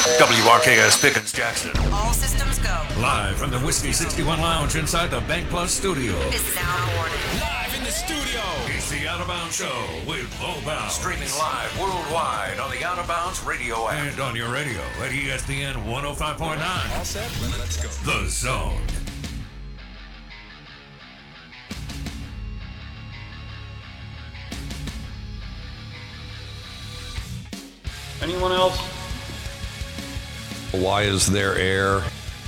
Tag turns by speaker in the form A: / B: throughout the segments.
A: WRKS Pickens Jackson.
B: All systems go.
A: Live from the Whiskey 61 Lounge inside the Bank Plus studio.
B: This is Out of Order.
A: Live in the studio. It's the Out of Bounds Show with Bo Bounds. Streaming live worldwide on the Out of Bounds radio app. And on your radio at ESPN 105.9.
C: All set? Let's go.
A: The Zone.
D: Anyone else?
E: Why is there air?
F: A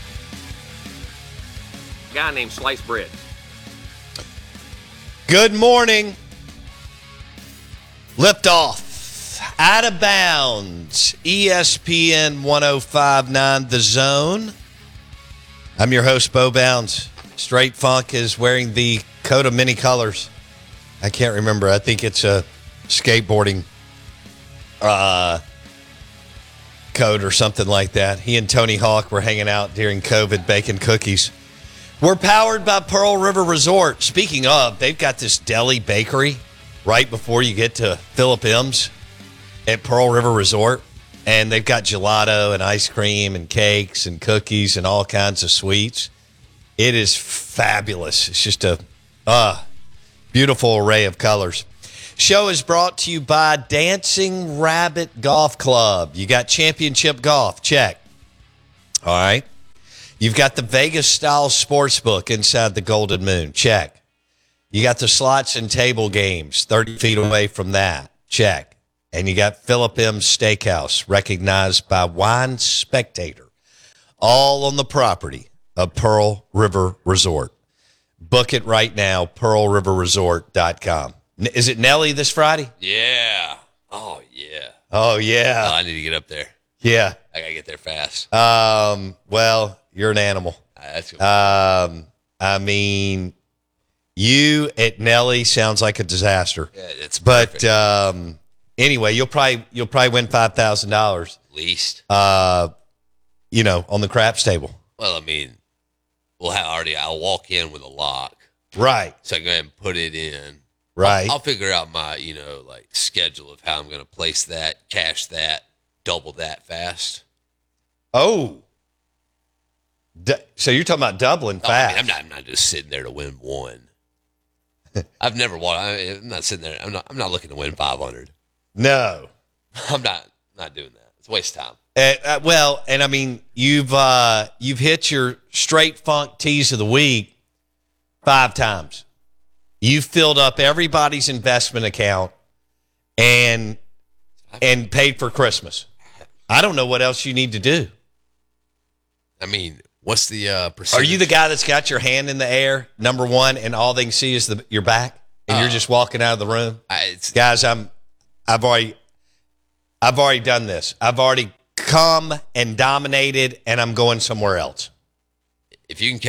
F: guy named Sliced Bread.
G: Good morning. Lift off. Out of bounds. ESPN 105.9 The Zone. I'm your host, Bo Bounds. Straight Funk is wearing the coat of many colors. I can't remember. I think it's a skateboarding coat or something like that. He and Tony Hawk were hanging out during COVID baking cookies. We're powered by Pearl River Resort. Speaking of, they've got this deli bakery right before you get to Philip M's at Pearl River Resort. And they've got gelato and ice cream and cakes and cookies and all kinds of sweets. It is fabulous. It's just a beautiful array of colors. Show is brought to you by Dancing Rabbit Golf Club. You got championship golf, check. All right. You've got the Vegas-style sportsbook inside the Golden Moon, check. You got the slots and table games 30 feet away from that, check. And you got Philip M's Steakhouse, recognized by Wine Spectator, all on the property of Pearl River Resort. Book it right now, pearlriverresort.com. Is it Nelly this Friday?
H: Yeah. Oh, yeah.
G: Oh, yeah.
H: Oh, I need to get up there.
G: Yeah.
H: I got to get there fast.
G: Well, you're an animal.
H: That's good.
G: I mean, you at Nelly sounds like a disaster.
H: Yeah, it's perfect.
G: But anyway, you'll probably win $5,000
H: At least.
G: on the craps table.
H: Well, I mean, I'll walk in with a lock.
G: Right.
H: So I can go ahead and put it in.
G: Right.
H: I'll figure out my, schedule of how I'm going to place that, cash that, double that fast.
G: Oh. So you're talking about doubling fast.
H: I'm not just sitting there to win one. I've never won. I'm not sitting there. I'm not looking to win 500.
G: No.
H: I'm not doing that. It's a waste of time.
G: Well, and I mean, you've hit your straight funk tease of the week 5 times. You filled up everybody's investment account and paid for Christmas. I don't know what else you need to do.
H: I mean, what's the percentage?
G: Are you the guy that's got your hand in the air, number one, and all they can see is your back, and you're just walking out of the room? Guys, I've already done this. I've already come and dominated, and I'm going somewhere else.
H: If you can